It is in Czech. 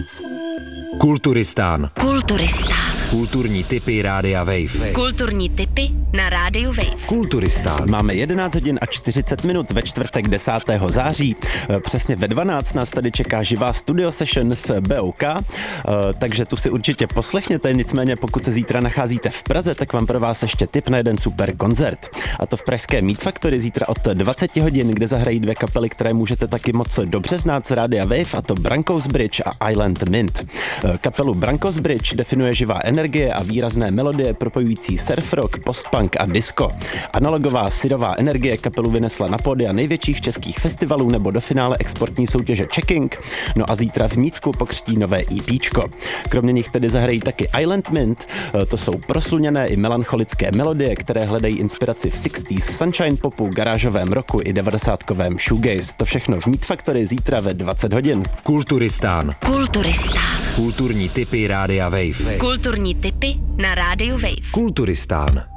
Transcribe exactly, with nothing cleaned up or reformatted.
Kulturistán. Kulturistán. Kulturní tipy Rádia Wave. Kulturní tipy na Rádiu Wave. Kulturistán. Máme jedenáct hodin a čtyřicet minut ve čtvrtek desátého září. Přesně ve dvanáct nás tady čeká živá studio session s B O K, takže tu si určitě poslechněte, nicméně pokud se zítra nacházíte v Praze, tak mám pro vás ještě tip na jeden super koncert. A to v pražské Meat Factory zítra od dvacet hodin, kde zahrají dvě kapely, které můžete taky moc dobře znát z Rádia Wave, a to Brankos Bridge a Island Mint. Kapelu Brankos Bridge definuje živá energie a výrazné melodie propojující surf rock, postpunk a disco. Analogová syrová energie kapelu vynesla na pódia největších českých festivalů nebo do finále exportní soutěže Checking, no a zítra v Mítku pokřtí nové EPčko. Kromě nich tedy zahrají taky Island Mint, to jsou prosluněné i melancholické melodie, které hledají inspiraci v šedesátých sunshine popu, garážovém rocku i devadesátkovém shoegaze. To všechno v Meat Factory zítra ve dvacet hodin. Kulturistán. Kulturistán. Kulturní tipy Rádia Wave. Kulturní tipy na Rádiu Wave. Kulturistán.